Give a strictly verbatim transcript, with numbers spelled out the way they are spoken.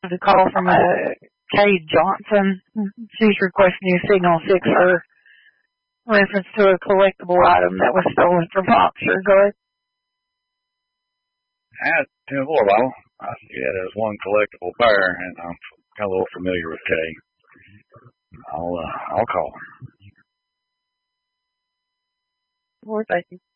The call from a Kay Johnson. She's requesting a signal six for reference to a collectible item that was stolen from Oxford. Go ahead. At ten four, Bible. I see that as one collectible pair, and I'm kind of a little familiar with Kay. I'll uh, I'll call. Well, thank you.